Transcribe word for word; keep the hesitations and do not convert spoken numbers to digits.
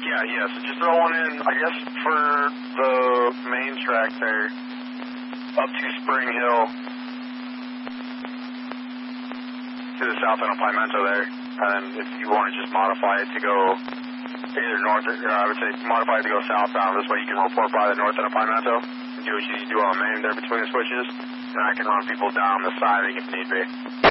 Yeah, yeah, so just throw one in, I guess, for the main track there, up to Spring Hill, to the south end of Pimento there, and if you want to just modify it to go either north, or uh, I would say modify it to go southbound, this way you can report by the north end of Pimento, and do what you need to do on the main there between the switches, and I can run people down the siding if need be.